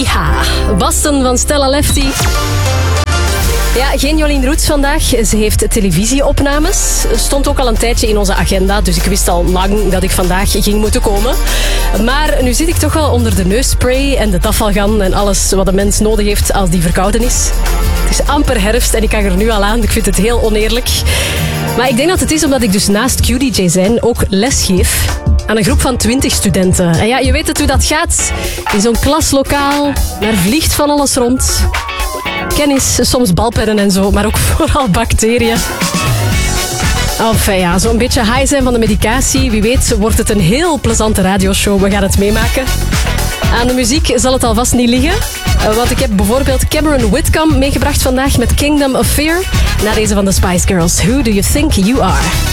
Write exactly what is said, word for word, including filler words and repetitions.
Iha. Boston van Stella Lefty. Ja, geen Jolien Roets vandaag. Ze heeft televisieopnames. Stond ook al een tijdje in onze agenda, dus ik wist al lang dat ik vandaag ging moeten komen. Maar nu zit ik toch wel onder de neusspray en de tafalgan en alles wat een mens nodig heeft als die verkouden is. Het is amper herfst en ik kan er nu al aan. Ik vind het heel oneerlijk. Maar ik denk dat het is omdat ik dus naast Q D J zijn ook les geef aan een groep van twintig studenten. En ja, je weet het hoe dat gaat. In zo'n klaslokaal, daar vliegt van alles rond. Kennis, soms balpennen en zo, maar ook vooral bacteriën. Enfin ja, zo'n beetje high zijn van de medicatie. Wie weet wordt het een heel plezante radioshow. We gaan het meemaken. Aan de muziek zal het alvast niet liggen. Want ik heb bijvoorbeeld Cameron Whitcomb meegebracht vandaag met Kingdom of Fear. Na deze van de Spice Girls. Who do you think you are?